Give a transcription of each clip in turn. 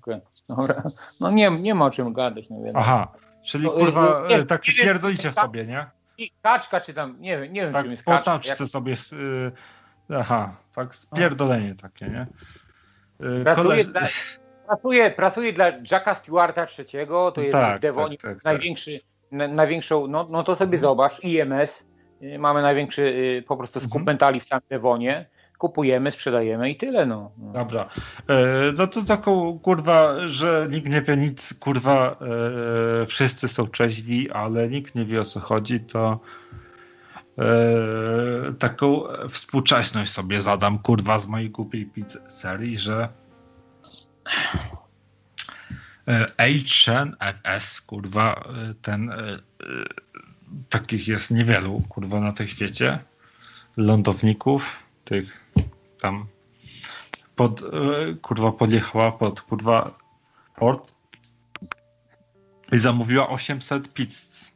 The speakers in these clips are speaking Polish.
piłkę. Dobra. No nie ma o czym gadać. No Aha, czyli kurwa tak pierdolicie sobie, nie? Kaczka czy tam, nie wiem tak czym jest po kaczka. taczce sobie, aha, tak spierdolenie takie, nie? Pracuje dla Jacka Stewarta III, to jest w Devonie największą, no to sobie zobacz, IMS, mamy największy po prostu skup mentali w samym Devonie, kupujemy, sprzedajemy i tyle, no. Dobra, no to taką kurwa, że nikt nie wie nic, kurwa, wszyscy są trzeźwi, ale nikt nie wie o co chodzi, to taką współczesność sobie zadam, kurwa, z mojej głupiej serii, że H10FS, kurwa, takich jest niewielu, kurwa, na tym świecie, lądowników, tych tam podjechała pod, kurwa, port i zamówiła 800 pizz.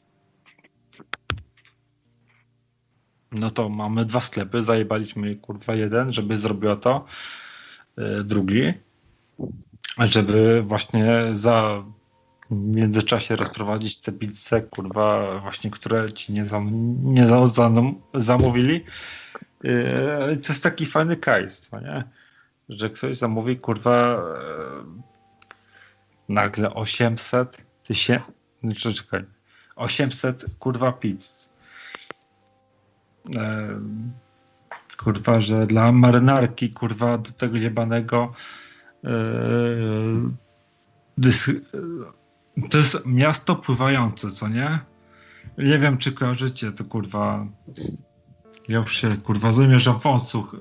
No to mamy 2 sklepy, zajebaliśmy kurwa jeden, żeby zrobiła to, drugi, żeby właśnie w międzyczasie rozprowadzić te pizze, kurwa, właśnie, które ci nie zamówili. To jest taki fajny case, nie? Że ktoś zamówi, kurwa, nagle 800 kurwa pizz. Kurwa, że dla marynarki, kurwa, do tego jebanego to jest miasto pływające, co nie? Nie wiem, czy kojarzycie to, kurwa. Ja już się, kurwa, zamierzam w odsłuch.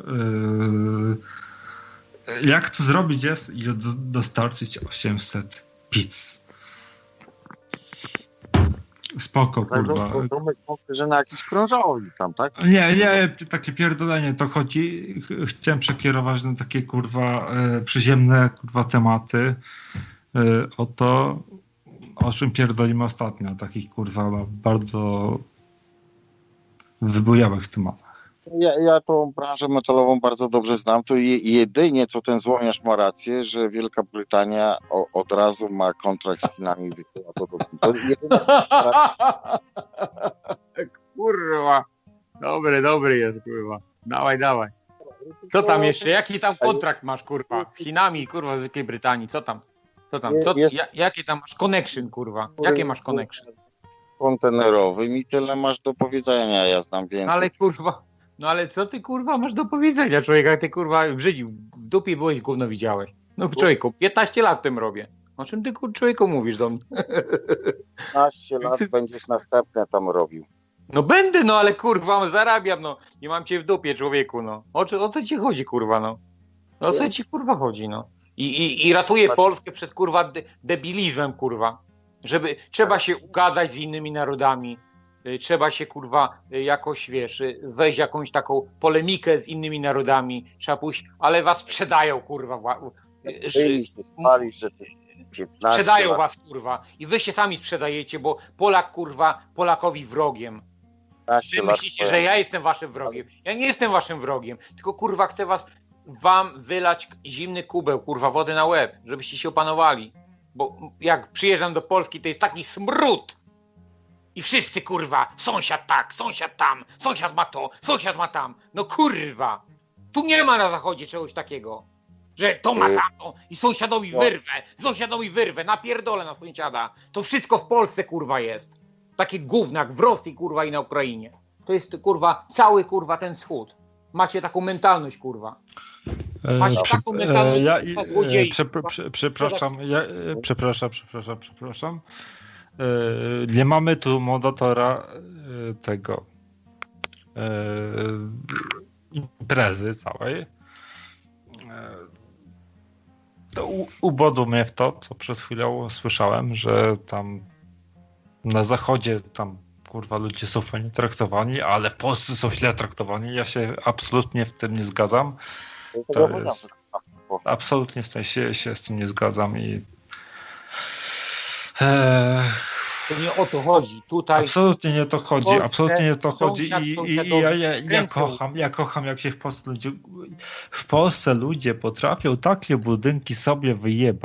Jak to zrobić jest i dostarczyć 800 pizz? Spoko, kurwa. Że na jakiś krążownik tam, tak? Nie, takie pierdolenie to chodzi. Chciałem przekierować na takie, kurwa, przyziemne, kurwa, tematy. O to, o czym pierdolimy ostatnio. Takich, kurwa, bardzo wybujałych tematach. Ja tą branżę metalową bardzo dobrze znam. To jedynie, co ten złomiarz ma rację, że Wielka Brytania od razu ma kontrakt z Chinami. To jedyne... Kurwa. Dobry jest, kurwa. Dawaj. Co tam jeszcze? Jaki tam kontrakt masz, kurwa? Z Chinami, kurwa, z Wielkiej Brytanii. Co tam? Jakie tam masz connection, kurwa? Jakie masz connection? Kontenerowym i tyle masz do powiedzenia, ja znam więcej. Ale kurwa, no ale co ty kurwa masz do powiedzenia, człowieka? Ty kurwa brzydził, w dupie byłeś, gówno widziałeś. No człowieku, 15 lat tym robię. O czym ty człowieku mówisz do mnie? 15 lat będziesz następne tam robił. No będę, no ale kurwa zarabiam, no. Nie mam cię w dupie, człowieku, no. O co ci chodzi, kurwa, no? O co ci kurwa chodzi, no? I ratuję Polskę przed kurwa debilizmem, kurwa. Trzeba się ugadać z innymi narodami, trzeba się kurwa jakoś, wiesz, wejść jakąś taką polemikę z innymi narodami, trzeba pójść, ale was sprzedają, kurwa. Sprzedają was, kurwa, i wy się sami sprzedajecie, bo Polak, kurwa, Polakowi wrogiem. Wy myślicie, że ja jestem waszym wrogiem. Ja nie jestem waszym wrogiem, tylko kurwa chcę wam wylać zimny kubeł, kurwa, wody na łeb, żebyście się opanowali. Bo jak przyjeżdżam do Polski, to jest taki smród. I wszyscy, kurwa, sąsiad tak, sąsiad tam, sąsiad ma to, sąsiad ma tam. No kurwa, tu nie ma na zachodzie czegoś takiego, że to ma tamto i sąsiadowi wyrwę, napierdolę na sąsiada. To wszystko w Polsce, kurwa, jest. Takie gówno jak w Rosji, kurwa, i na Ukrainie. To jest, kurwa, cały, kurwa, ten wschód. Macie taką mentalność, kurwa. Macie taką mentalność, złodziei. Przepraszam. Nie mamy tu moderatora tego imprezy całej. To ubodło mnie w to, co przed chwilą słyszałem, że tam na zachodzie tam kurwa ludzie są fajnie traktowani, ale w Polsce są źle traktowani. Ja się absolutnie w tym nie zgadzam. To jest... Absolutnie się z tym nie zgadzam i to nie o to chodzi. Tutaj absolutnie nie to chodzi. Absolutnie nie to chodzi. Ja kocham, jak się w Polsce ludzie potrafią takie budynki sobie wyjebać.